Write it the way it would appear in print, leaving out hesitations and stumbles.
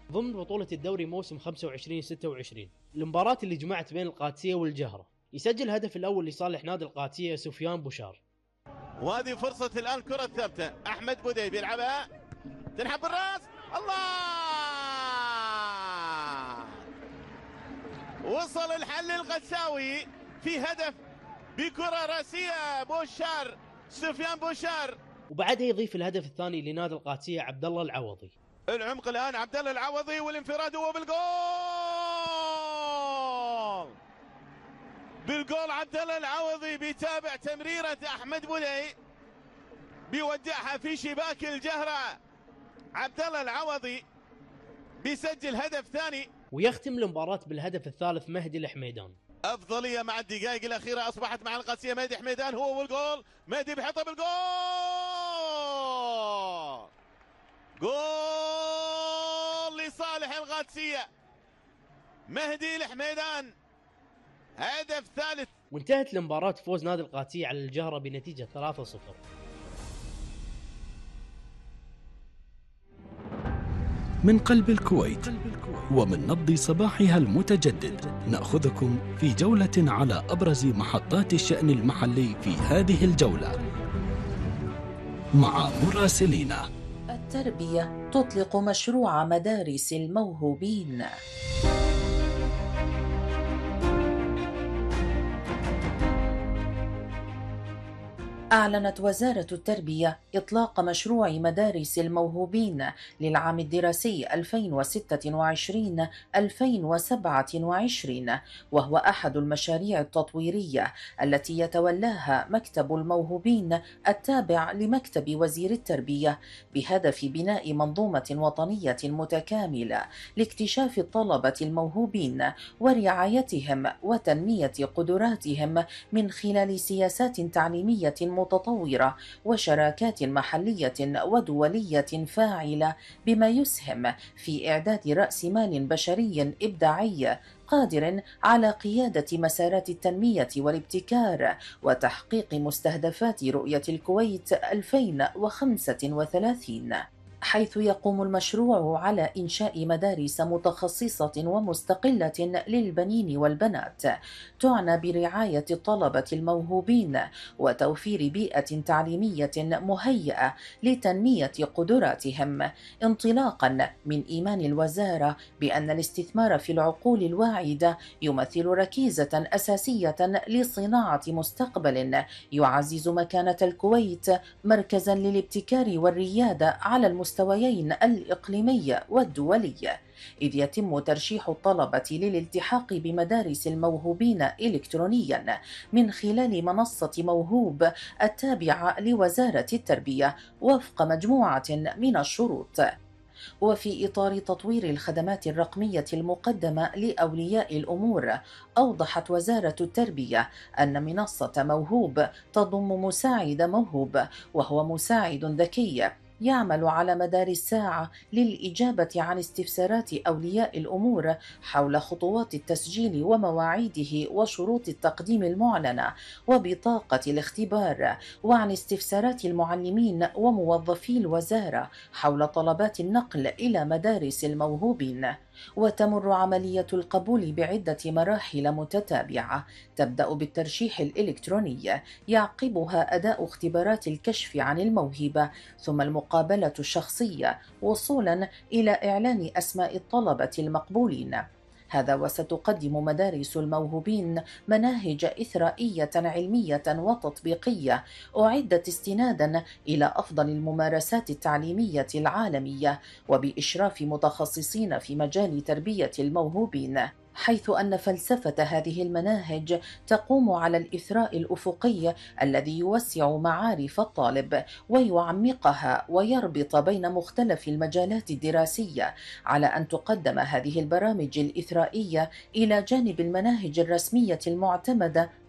ضمن بطولة الدوري موسم 25-26. المباراة اللي جمعت بين القادسية والجهرة. يسجل الهدف الأول لصالح نادي القادسية سفيان بوشار. وهذه فرصة الآن كرة ثابتة، أحمد بودي بيلعبها، تنحب بالراس، الله! وصل الحل الغساوي في هدف بكرة راسية. بوشار، سفيان بوشار، وبعدها يضيف الهدف الثاني لنادي القادسية عبد الله العوضي. العمق الآن عبد الله العوضي والانفراد هو بالجول. بالجول عبد الله العوضي بيتابع تمريرة أحمد بودي، بيودعها في شباك الجهرة. عبد الله العوضي بيسجل هدف ثاني، ويختم المباراة بالهدف الثالث مهدي الحميدان. أفضلية مع الدقائق الأخيرة أصبحت مع القادسية. مهدي حميدان هو والجول، مهدي بيحطها بالجول، جول لصالح القادسية. مهدي الحميدان هدف ثالث. وانتهت المباراة فوز نادي القادسية على الجهرة بنتيجة 3-0. من قلب الكويت ومن نبض صباحها المتجدد نأخذكم في جولة على أبرز محطات الشأن المحلي في هذه الجولة مع مراسلينا. التربية تطلق مشروع مدارس الموهوبين. أعلنت وزارة التربية إطلاق مشروع مدارس الموهوبين للعام الدراسي 2026-2027، وهو أحد المشاريع التطويرية التي يتولاها مكتب الموهوبين التابع لمكتب وزير التربية، بهدف بناء منظومة وطنية متكاملة لاكتشاف الطلبة الموهوبين ورعايتهم وتنمية قدراتهم من خلال سياسات تعليمية متطورة وشراكات محلية ودولية فاعلة، بما يسهم في إعداد رأس مال بشري إبداعي قادر على قيادة مسارات التنمية والابتكار وتحقيق مستهدفات رؤية الكويت 2035، حيث يقوم المشروع على إنشاء مدارس متخصصة ومستقلة للبنين والبنات تعنى برعاية الطلبة الموهوبين وتوفير بيئة تعليمية مهيئة لتنمية قدراتهم، انطلاقا من إيمان الوزارة بأن الاستثمار في العقول الواعدة يمثل ركيزة أساسية لصناعة مستقبل يعزز مكانة الكويت مركزا للابتكار والريادة على المستويين الإقليمي والدولي، إذ يتم ترشيح الطلبة للالتحاق بمدارس الموهوبين إلكترونيا من خلال منصة موهوب التابعة لوزارة التربية وفق مجموعة من الشروط. وفي إطار تطوير الخدمات الرقمية المقدمة لأولياء الأمور، أوضحت وزارة التربية أن منصة موهوب تضم مساعد موهوب، وهو مساعد ذكي يعمل على مدار الساعة للإجابة عن استفسارات أولياء الأمور حول خطوات التسجيل ومواعيده وشروط التقديم المعلنة وبطاقة الاختبار، وعن استفسارات المعلمين وموظفي الوزارة حول طلبات النقل إلى مدارس الموهوبين. وتمر عملية القبول بعدة مراحل متتابعة، تبدأ بالترشيح الإلكتروني، يعقبها أداء اختبارات الكشف عن الموهبة، ثم المقابلة الشخصية، وصولا إلى إعلان أسماء الطلبة المقبولين. هذا وستقدم مدارس الموهوبين مناهج إثرائية علمية وتطبيقية أعدت استنادا إلى أفضل الممارسات التعليمية العالمية وبإشراف متخصصين في مجال تربية الموهوبين، حيث أن فلسفة هذه المناهج تقوم على الإثراء الأفقي الذي يوسع معارف الطالب ويعمقها ويربط بين مختلف المجالات الدراسية، على أن تقدم هذه البرامج الإثرائية إلى جانب المناهج الرسمية المعتمدة